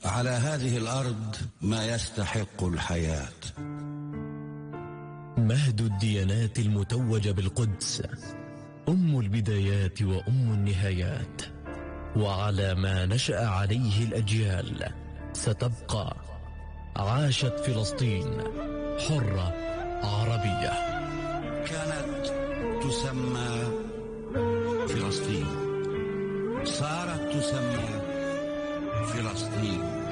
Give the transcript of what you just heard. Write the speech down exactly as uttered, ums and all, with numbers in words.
على هذه الأرض ما يستحق الحياة. مهد الديانات المتوجة بالقدس، أم البدايات وأم النهايات، وعلى ما نشأ عليه الأجيال ستبقى. عاشت فلسطين حرة عربية. كانت تسمى فلسطين، صارت تسمى فلسطين.